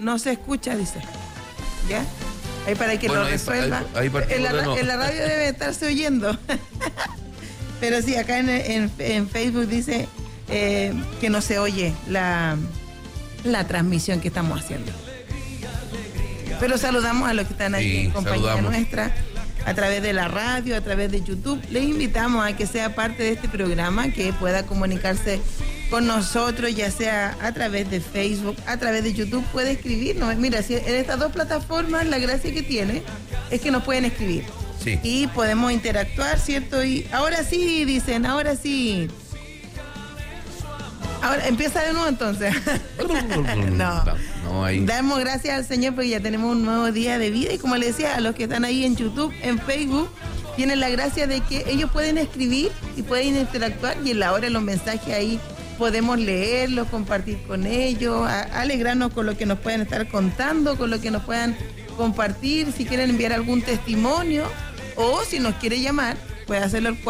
no se escucha, dice. ¿Ya? Ahí para que lo resuelva. En la radio debe estarse oyendo. Pero sí, acá en Facebook dice que no se oye la transmisión que estamos haciendo. Pero saludamos a los que están aquí en compañía nuestra, a través de la radio, a través de YouTube. Les invitamos a que sea parte de este programa, que pueda comunicarse con nosotros, ya sea a través de Facebook, a través de YouTube, puede escribirnos. Mira, si en estas dos plataformas la gracia que tiene es que nos pueden escribir. Sí. Y podemos interactuar, ¿cierto? Y ahora sí, dicen, ahora sí. Ahora, empieza de nuevo entonces. No, ahí. Damos gracias al Señor porque ya tenemos un nuevo día de vida. Y como les decía, a los que están ahí en YouTube, en Facebook, tienen la gracia de que ellos pueden escribir y pueden interactuar. Y en la hora de los mensajes ahí podemos leerlos, compartir con ellos, alegrarnos con lo que nos puedan estar contando, con lo que nos puedan compartir. Si quieren enviar algún testimonio o si nos quiere llamar, puede hacerlo al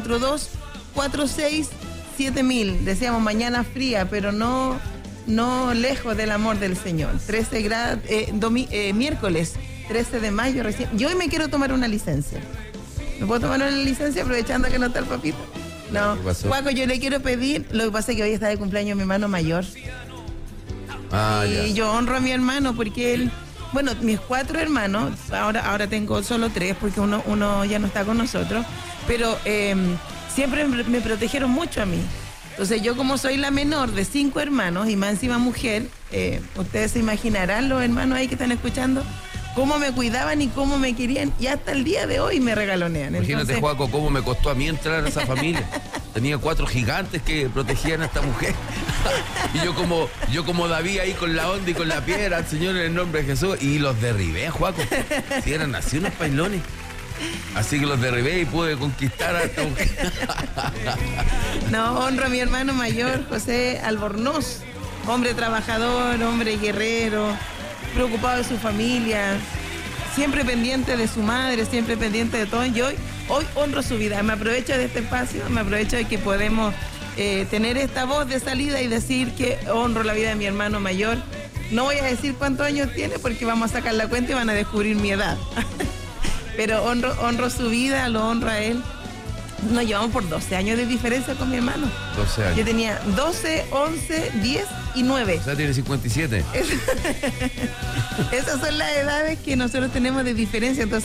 442-467000. Decíamos mañana fría, pero no lejos del amor del Señor. 13 grados, miércoles 13 de mayo recién. Yo hoy me quiero tomar una licencia. ¿Me puedo tomar una licencia aprovechando que no está el papito? No, Juaco, yo le quiero pedir, lo que pasa es que hoy está de cumpleaños mi hermano mayor. Y yo honro a mi hermano porque él, bueno, mis 4 hermanos, ahora tengo solo 3 porque uno ya no está con nosotros, pero siempre me protegieron mucho a mí. Entonces yo, como soy la menor de 5 hermanos y más encima mujer, ustedes se imaginarán, los hermanos ahí que están escuchando, cómo me cuidaban y cómo me querían, y hasta el día de hoy me regalonean. Imagínate, Juaco, cómo me costó a mí entrar a esa familia. Tenía 4 gigantes que protegían a esta mujer. Y yo como David ahí con la onda y con la piedra al Señor en el nombre de Jesús, y los derribé, Juaco. Si eran así unos pailones. Así que los derribé y pude conquistar a esta mujer. No, honro a mi hermano mayor, José Albornoz, hombre trabajador, hombre guerrero, preocupado de su familia, siempre pendiente de su madre, siempre pendiente de todo. Yo hoy honro su vida, me aprovecho de este espacio, me aprovecho de que podemos tener esta voz de salida y decir que honro la vida de mi hermano mayor. No voy a decir cuántos años tiene porque vamos a sacar la cuenta y van a descubrir mi edad. Pero honro su vida, lo honro a él. Nos llevamos por 12 años de diferencia con mi hermano. 12 años. Yo tenía 12, 11, 10 y 9. O sea, tiene 57. Esas son las edades que nosotros tenemos de diferencia. Entonces,